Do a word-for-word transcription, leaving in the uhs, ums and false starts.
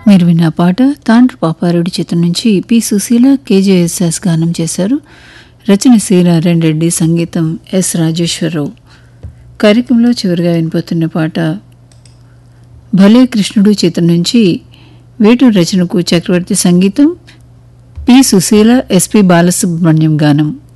మీరు విన్న పాట తాండ్రు పాపారెడ్డి చిత్రం నుంచి పి సుశీల కేజేఎస్ఎస్ గానం చేశారు. రచన శ్రీనారాయణ రెడ్డి, సంగీతం ఎస్ రాజేశ్వరరావు. కార్యక్రమంలో చివరిగా వినిపోతున్న పాట భలే కృష్ణుడు చిత్రం నుంచి వేటూరు రచనకు చక్రవర్తి సంగీతం, పి సుశీల ఎస్పి బాలసుబ్రహ్మణ్యం గానం.